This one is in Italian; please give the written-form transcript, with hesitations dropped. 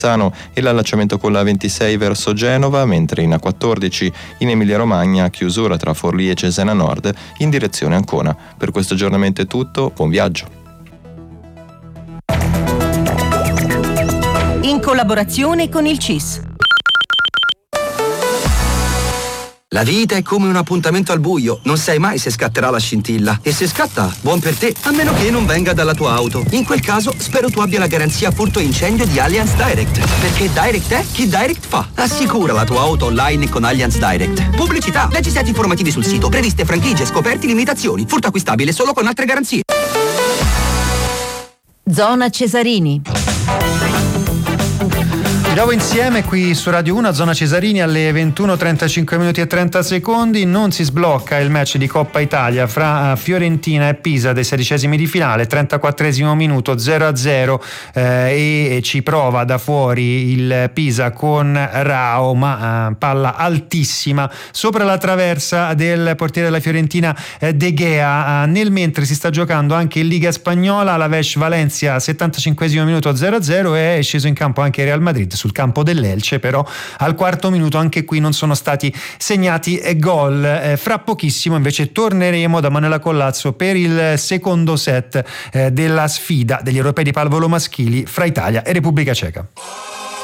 e l'allacciamento con la 26 verso Genova, mentre in A14 in Emilia-Romagna chiusura tra Forlì e Cesena Nord in direzione Ancona. Per questo aggiornamento è tutto, buon viaggio. In collaborazione con il CIS. La vita è come un appuntamento al buio, non sai mai se scatterà la scintilla. E se scatta, buon per te, a meno che non venga dalla tua auto. In quel caso, spero tu abbia la garanzia furto e incendio di Allianz Direct. Perché Direct è chi Direct fa. Assicura la tua auto online con Allianz Direct. Pubblicità, leggi i set informativi sul sito, previste franchigie, scoperti, limitazioni. Furto acquistabile solo con altre garanzie. Zona Cesarini. Di nuovo insieme qui su Radio 1, Zona Cesarini, alle 21:35 minuti e 30 secondi. Non si sblocca il match di Coppa Italia fra Fiorentina e Pisa dei 16esimi di finale, 34esimo minuto, 0-0, e ci prova da fuori il Pisa con Rao, ma palla altissima sopra la traversa del portiere della Fiorentina, De Gea. Nel mentre si sta giocando anche in Liga Spagnola, Alaves Valencia, 75esimo minuto, 0-0, e è sceso in campo anche Real Madrid sul campo dell'Elce, però al quarto minuto anche qui non sono stati segnati gol. Fra pochissimo invece torneremo da Manuela Collazzo per il secondo set della sfida degli europei di pallavolo maschili fra Italia e Repubblica Ceca.